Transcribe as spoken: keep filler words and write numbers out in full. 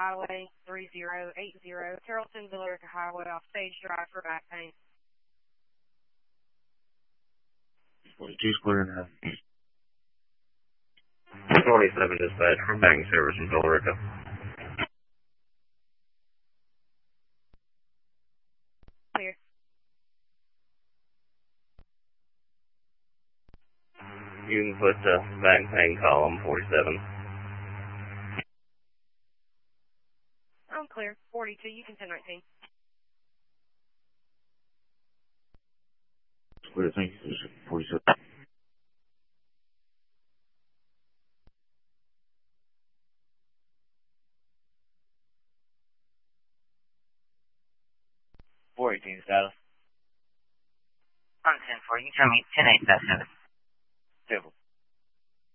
Highway three zero eight zero, Carrollton, Billerica Highway, off Stage Drive for back pain. forty-two square and a half. twenty-seven dispatch from banking service in Billerica. Clear. You can put the back pain column forty-seven. I'm clear. forty-two, you can ten nineteen. Clear, thank you. forty-seven. four eighteen status. On ten four, you can tell me ten eight, that's seven. Simple.